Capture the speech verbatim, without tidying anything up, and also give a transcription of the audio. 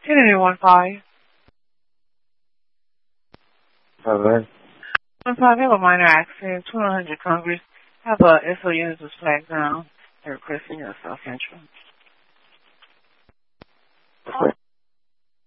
Get anyone five. Hello. One five, have a minor accident, two hundred Congress. Have a S O unit was flagged down. They're requesting your South Central.